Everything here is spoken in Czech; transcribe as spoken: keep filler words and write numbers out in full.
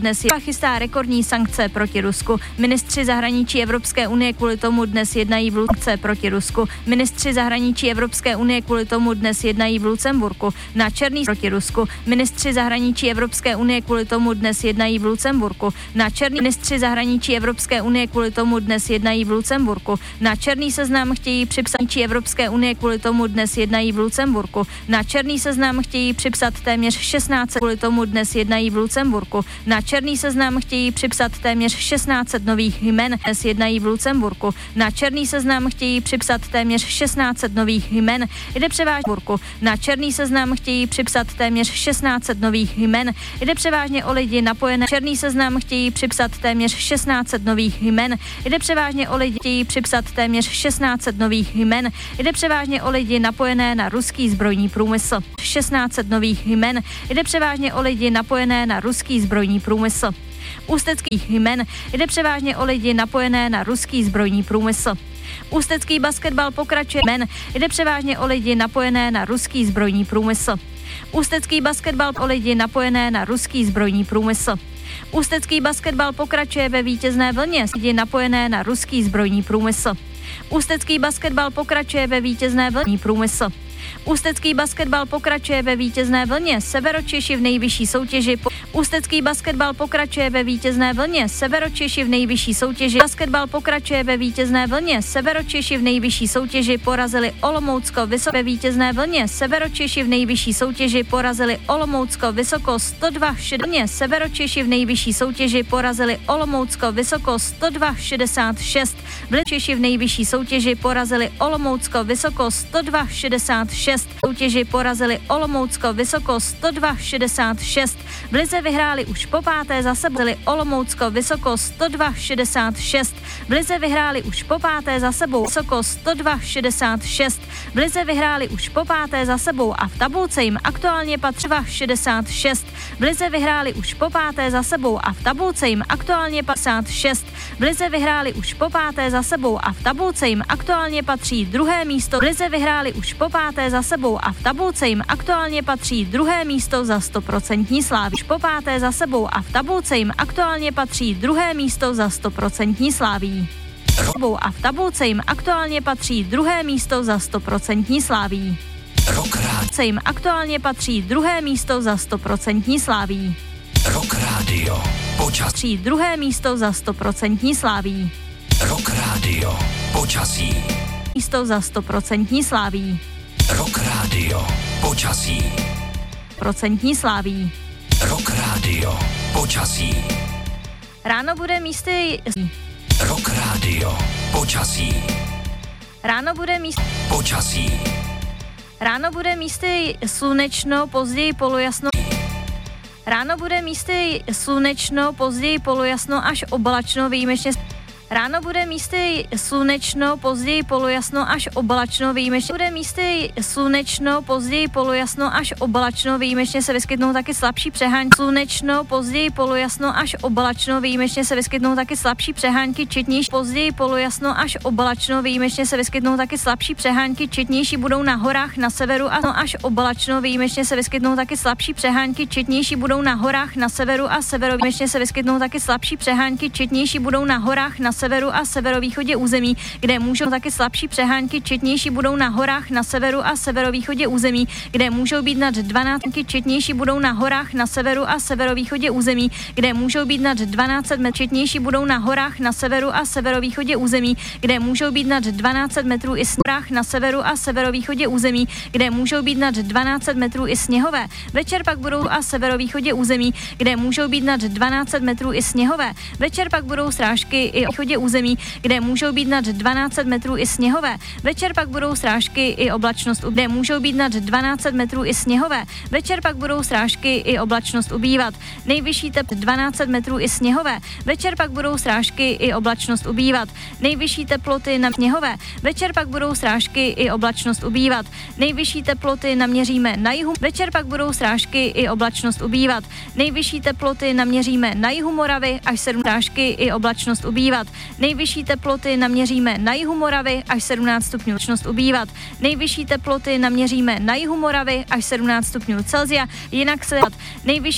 dnes je chystá rekordní sankce proti Rusku. Ministři zahraničí Evropské unie kvůli tomu dnes jednají v Lucemburku proti Rusku. Ministři zahraničí Evropské unie kvůli tomu dnes jednají v Lucemburku. Na černý proti Rusku. Ministři zahraničí Evropské unie kvůli tomu dnes jednají v Lucemburku. Na černý ministři zahraničí Evropské unie kvůli tomu dnes jednají v Lucemburku. Na černý seznam chtějí připsat Evropské unie kvůli tomu dnes jednají v Lucemburku. Na černý seznam chtějí připsat téměř šestnáct set kvůli tomu dnes jednají v Lucemburku. Na černý seznam chtějí připsat téměř šestnáct set nových jmen dnes jednají v Lucemburku. Na černý seznam chtějí připsat téměř šestnáct set nových jmen. Jde převážně Na černý seznam chtějí připsat téměř šestnáct set nových jmen. Jde převážně o lidi napojené. Černý seznam chtějí připsat téměř šestnáct set nových jmen. Jde převážně o lidi chtějí připsat téměř šestnáct set nových jmen. Jde převážně o lidi napojené na ruský zbrojní průmysl. šestnáct set nových jmen. Jde převážně o lidi napojené na ruský zbrojní průmysl. Ústeckých jmen. Jde převážně o lidi napojené na ruský zbrojní průmysl. Ústecký basketbal pokračuje jmen. Jde převážně o lidi napojené na ruský zbrojní průmysl. Ústecký basketbal o lidi napojené na ruský zbrojní průmysl. Ústecký basketbal pokračuje ve vítězné vlně lidi napojené na ruský zbrojní průmysl. Ústecký basketbal pokračuje ve vítězné vlně průmysl. Ústecký basketbal pokračuje ve vítězné vlně Severočeši v nejvyšší soutěži. Ústecký basketbal pokračuje ve vítězné vlně Severočeši v nejvyšší soutěži. Basketbal pokračuje ve vítězné vlně Severočeši v nejvyšší soutěži porazili Olomoucko Vysoko ve vítězné vlně Severočeši v nejvyšší soutěži porazili Olomoucko Vysoko sto dva šedesát. Severočeši v nejvyšší soutěži porazili Olomoucko Vysoko sto dva šedesát šest. Češi v nejvyšší soutěži porazili Olomoucko Vysoko sto dva šedesát šest. Soutěži porazili Olomoucko Vysoko sto dva šedesát šest. V lize vyhráli už po páté za sebou Olomoucko Vysoko sto dva šedesát šest. V lize vyhráli už po páté za sebou Vysoko sto dva šedesát šest. V lize vyhráli už po páté za sebou a v tabulce jim aktuálně patří šedesát šest. V lize vyhráli už po páté za sebou a v tabulce jim aktuálně padesát šest. V lize vyhráli už po páté za sebou a v tabulce jim aktuálně patří druhé místo. V lize vyhráli už po páté za sebou a v tabulce jim aktuálně patří druhé místo za sto procent Sláví. Už po páté za sebou a v tabulce jim aktuálně patří druhé místo za sto procent Sláví. A v tabulce jim aktuálně patří druhé místo za sto procent Sláví. Rock Radio. jim aktuálně patří druhé místo za sto procent Sláví. Rock Radio. Počasí. Patří druhé místo za sto procent Sláví. Rock Radio. Počasí. Místo za sto procent Sláví. Rock Radio. Počasí. Procentní Sláví. Rock Radio. Počasí. Ráno bude místy... Rock Radio. Počasí. Ráno bude místy... Počasí. Ráno bude místy slunečno, později polojasno. Ráno bude místy slunečno, později polojasno až oblačno, výjimečně... Ráno bude místy slunečno, později polojasno až oblačno, výjimečně bude místy slunečno, později polojasno až oblačno, výjimečně se vyskytnou taky slabší přehánky. Slunečno, později polojasno až oblačno, výjimečně se vyskytnou taky slabší přehánky, četnější. Později polojasno až oblačno, výjimečně se vyskytnou taky slabší přehánky, četnější budou na horách na severu a až oblačno, výjimečně se vyskytnou taky slabší přehánky, četnější budou na horách na severu a severu, výjimečně se vyskytnou taky slabší přehánky, četnější budou na horách na severu a severovýchodě území, kde můžou taky slabší přehánky, četnější budou na horách na severu a severovýchodě území, kde můžou být nad dvanáct, četnější budou na horách na severu a severovýchodě území, kde můžou být nad dvanáct metrů, četnější budou na horách na severu a severovýchodě území, kde můžou být nad dvanáct metrů i sněhové na severu a severovýchodě území, kde můžou být nad dvanáct metrů i sněhové. Večer pak budou a severovýchodě území, kde můžou být nad dvanáct metrů i sněhové. Večer pak budou srážky i východě území, kde můžou být nad dvanáct metrů i sněhové. Večer pak budou srážky i oblačnost, kde můžou být nad dvanáct metrů i sněhové. Večer pak budou srážky i oblačnost ubývat. Nejvyšší tep dvanáct metrů i sněhové. Večer pak budou srážky i oblačnost ubývat. Nejvyšší teploty na sněhové. Večer pak budou srážky i oblačnost ubývat. Nejvyšší teploty naměříme na jihu. Večer pak budou srážky i oblačnost ubývat. Nejvyšší teploty naměříme na jihu Moravy až sedm srážky i oblačnost ubývat. Nejvyšší teploty naměříme na jihu Moravy až sedmnáct stupňů oblačnost ubývat. Nejvyšší teploty naměříme na jihu Moravy až sedmnáct stupňů Celsia, jinak se nejvyšší